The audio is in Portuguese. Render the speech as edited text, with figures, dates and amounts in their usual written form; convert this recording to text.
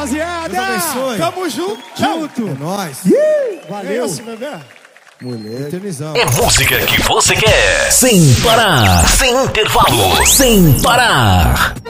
rapaziada. Deus abençoe. Tamo junto. É nóis. Valeu. É isso, bebê. Mulher. Eternizão. É música que você quer. Sem parar. Sem intervalo. Sem parar.